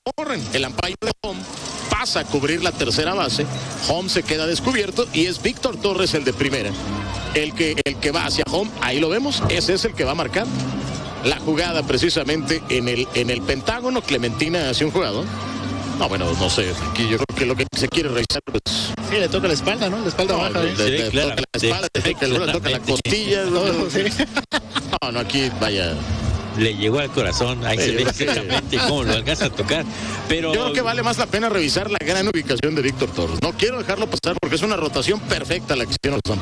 corren. El umpire de home pasa a cubrir la tercera base, home se queda descubierto y es Víctor Torres el de primera. El que va hacia home, ahí lo vemos, ese es el que va a marcar la jugada precisamente en el Pentágono. Clementina hace un jugador. No, bueno, no sé, aquí yo creo que lo que se quiere revisar, pues... Sí, le toca la espalda, ¿no? La espalda baja. Le toca la espalda, le toca la costilla. No, aquí, vaya... Le llegó al corazón, ahí se ve exactamente cómo lo alcanza a tocar. Pero yo creo que vale más la pena revisar la gran ubicación de Víctor Torres. No quiero dejarlo pasar porque es una rotación perfecta la que hicieron los